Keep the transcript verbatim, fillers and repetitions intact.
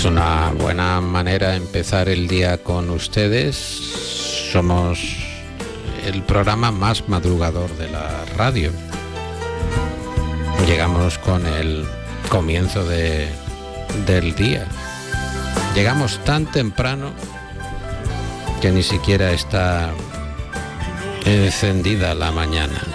Es una buena manera de empezar el día con ustedes. Somos el programa más madrugador de la radio. Llegamos con el comienzo de, del día. Llegamos tan temprano que ni siquiera está encendida la mañana.